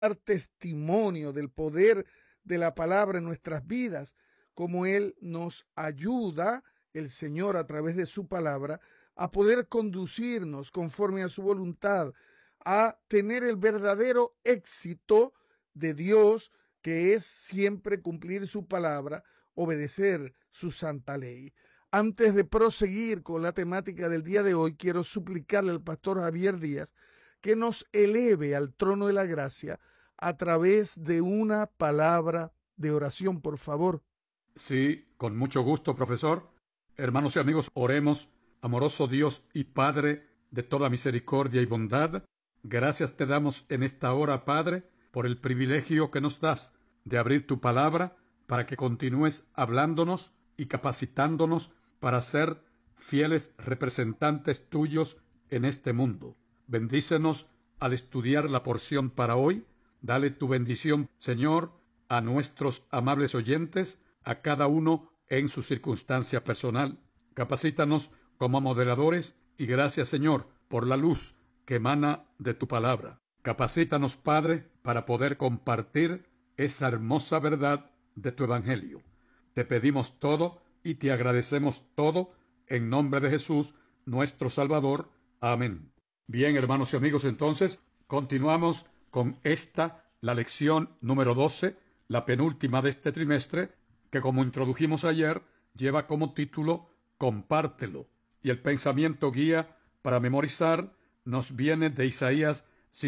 dar testimonio del poder de la palabra en nuestras vidas, como Él nos ayuda, el Señor, a través de su palabra, a poder conducirnos conforme a su voluntad, a tener el verdadero éxito de Dios, que es siempre cumplir su palabra, obedecer su santa ley. Antes de proseguir con la temática del día de hoy, quiero suplicarle al pastor Javier Díaz que nos eleve al trono de la gracia a través de una palabra de oración, por favor. Sí, con mucho gusto, profesor. Hermanos y amigos, oremos. Amoroso Dios y Padre de toda misericordia y bondad, gracias te damos en esta hora, Padre, por el privilegio que nos das de abrir tu palabra para que continúes hablándonos y capacitándonos para ser fieles representantes tuyos en este mundo. Bendícenos al estudiar la porción para hoy. Dale tu bendición, Señor, a nuestros amables oyentes, a cada uno en su circunstancia personal. Capacítanos como moderadores y gracias, Señor, por la luz que emana de tu palabra. Capacítanos, Padre, para poder compartir esa hermosa verdad de tu Evangelio. Te pedimos todo y te agradecemos todo en nombre de Jesús, nuestro Salvador. Amén. Bien, hermanos y amigos, entonces continuamos con la lección número 12, la penúltima de este trimestre, que como introdujimos ayer, lleva como título Compártelo. Y el pensamiento guía para memorizar nos viene de Isaías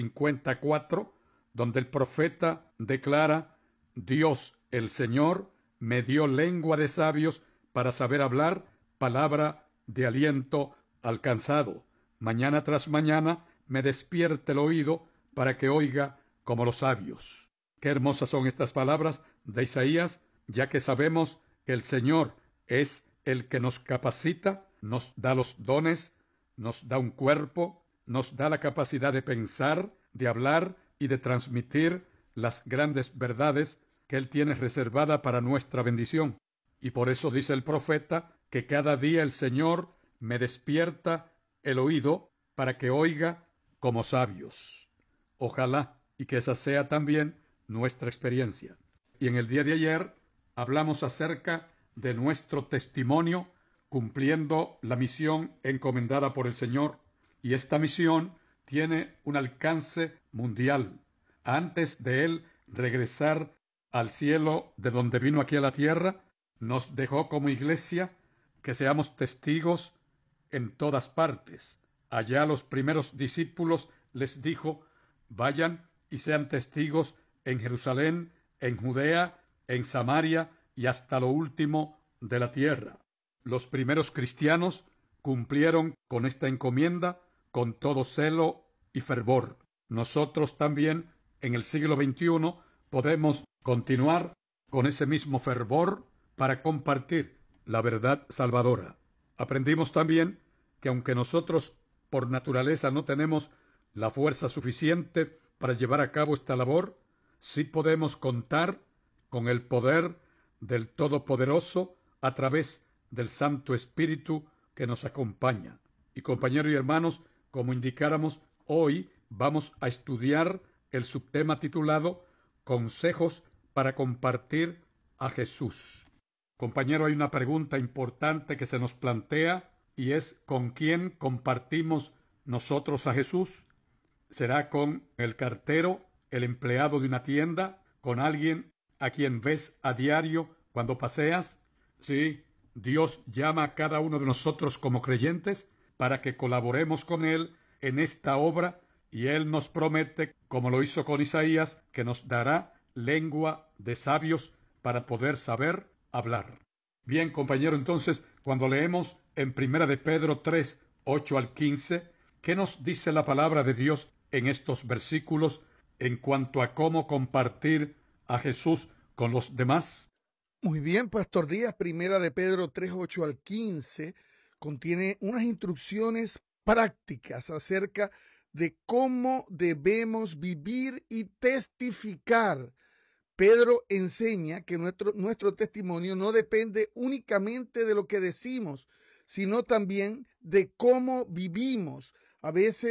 54, donde el profeta declara: Dios, el Señor, me dio lengua de sabios para saber hablar palabra de aliento alcanzado. Mañana tras mañana me despierte el oído para que oiga como los sabios. Qué hermosas son estas palabras de Isaías, ya que sabemos que el Señor es el que nos capacita, nos da los dones, nos da un cuerpo, nos da la capacidad de pensar, de hablar y de transmitir las grandes verdades que Él tiene reservada para nuestra bendición. Y por eso dice el profeta que cada día el Señor me despierta el oído para que oiga como sabios. Ojalá y que esa sea también nuestra experiencia. Y en el día de ayer hablamos acerca de nuestro testimonio cumpliendo la misión encomendada por el Señor. Y esta misión tiene un alcance mundial. Antes de Él regresar al cielo de donde vino aquí a la tierra, nos dejó como iglesia que seamos testigos en todas partes. Allá los primeros discípulos les dijo: vayan y sean testigos en Jerusalén, en Judea, en Samaria y hasta lo último de la tierra. Los primeros cristianos cumplieron con esta encomienda con todo celo y fervor. Nosotros también, en el siglo XXI, podemos continuar con ese mismo fervor para compartir la verdad salvadora. Aprendimos también que aunque nosotros por naturaleza no tenemos la fuerza suficiente para llevar a cabo esta labor, sí podemos contar con el poder del Todopoderoso a través del Santo Espíritu que nos acompaña. Y compañeros y hermanos, como indicáramos, hoy vamos a estudiar el subtema titulado Consejos para compartir a Jesús. Compañero, hay una pregunta importante que se nos plantea y es: ¿con quién compartimos nosotros a Jesús? ¿Será con el cartero, el empleado de una tienda, con alguien a quien ves a diario cuando paseas? Sí, Dios llama a cada uno de nosotros como creyentes para que colaboremos con Él en esta obra, y Él nos promete, como lo hizo con Isaías, que nos dará lengua de sabios para poder saber hablar. Bien, compañero, entonces, cuando leemos en 1 de Pedro 3, 8 al 15, ¿qué nos dice la palabra de Dios en estos versículos en cuanto a cómo compartir a Jesús con los demás? Muy bien, Pastor Díaz. 1 de Pedro 3, 8 al 15 contiene unas instrucciones prácticas acerca de cómo debemos vivir y testificar. Pedro enseña que nuestro testimonio no depende únicamente de lo que decimos, sino también de cómo vivimos. A veces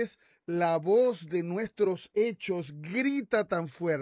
la voz de nuestros hechos grita tan fuerte